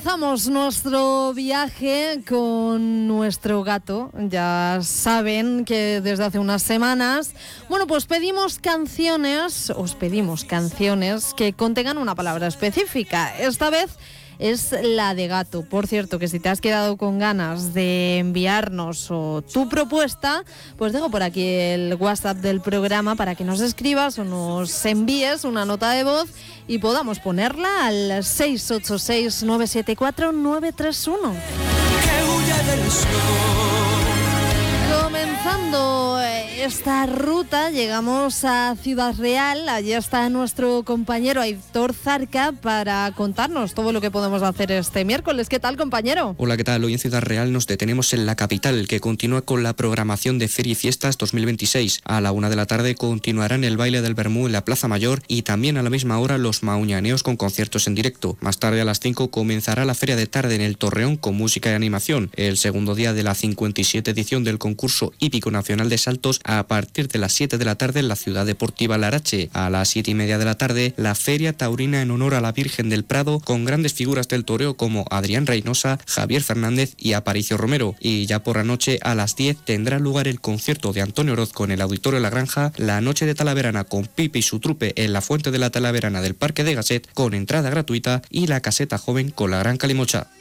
Comenzamos nuestro viaje con nuestro gato. Ya saben que desde hace unas semanas, pues os pedimos canciones que contengan una palabra específica. Esta vez es la de gato. Por cierto, que si te has quedado con ganas de enviarnos tu propuesta, pues dejo por aquí el WhatsApp del programa para que nos escribas o nos envíes una nota de voz y podamos ponerla al 686-974-931. Comenzando esta ruta, llegamos a Ciudad Real. Allí está nuestro compañero Aitor Zarca para contarnos todo lo que podemos hacer este miércoles. ¿Qué tal, compañero? Hola, ¿qué tal? Hoy en Ciudad Real nos detenemos en la capital, que continúa con la programación de Feria y Fiestas 2026. A la 1 de la tarde continuarán el baile del Bermú en la Plaza Mayor y también a la misma hora los mauñaneos con conciertos en directo. Más tarde, a las 5, comenzará la Feria de Tarde en el Torreón con música y animación. El segundo día de la 57 edición del concurso hípico nacional de saltos a partir de las 7 de la tarde en la Ciudad Deportiva Larache. A las 7:30 de la tarde, la Feria Taurina en honor a la Virgen del Prado con grandes figuras del toreo como Adrián Reynosa, Javier Fernández y Aparicio Romero. Y ya por la noche, a las 10, tendrá lugar el concierto de Antonio Orozco en el Auditorio La Granja, la noche de Talaverana con Pipe y su trupe en la Fuente de la Talaverana del Parque de Gasset con entrada gratuita y la caseta joven con la Gran Calimocha.